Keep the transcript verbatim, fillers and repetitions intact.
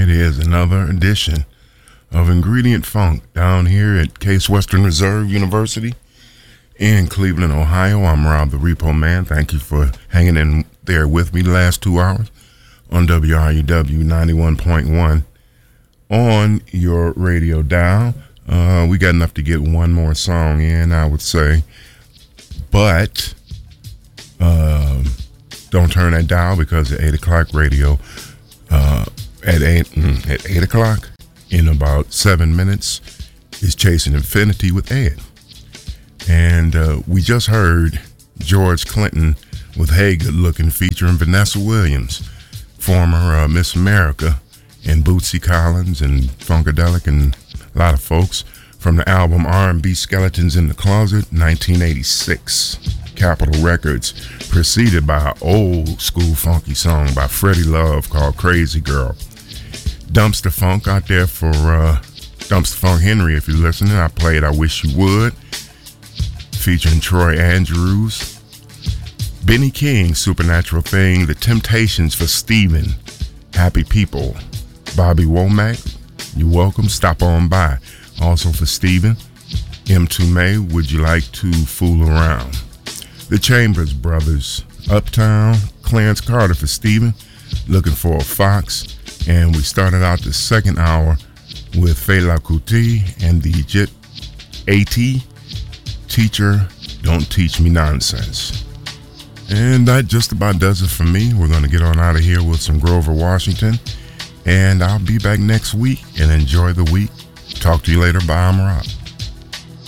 is another edition of Ingredient Funk down here at Case Western Reserve University in Cleveland, Ohio. I'm Rob the Repo Man. Thank you for hanging in there with me the last two hours on W R U W ninety-one point one on your radio dial. Uh, we got enough to get one more song in, I would say. But uh, don't turn that dial because at eight o'clock radio, uh, at eight mm, at eight o'clock in about seven minutes is Chasing Infinity with Ed. And uh, we just heard George Clinton with Hey Good Looking featuring Vanessa Williams, former uh, Miss America, and Bootsy Collins and Funkadelic and a lot of folks from the album R and B Skeletons in the Closet, nineteen eighty-six, Capitol Records, preceded by an old school funky song by Freddie Love called Crazy Girl. Dumpster Funk out there for uh, Dumpster Funk Henry, if you're listening. I played I Wish You Would, featuring Troy Andrews. Benny King, Supernatural Thing. The Temptations for Steven, Happy People. Bobby Womack, you're welcome, stop on by. Also for Steven, M two May, Would You Like to Fool Around? The Chambers Brothers, Uptown. Clarence Carter for Steven, Looking for a Fox. And we started out the second hour with Fela Kuti and the Jit AT, Teacher, Don't Teach Me Nonsense. And that just about does it for me. We're going to get on out of here with some Grover Washington. And I'll be back next week, and enjoy the week. Talk to you later. Bye, I'm Rob.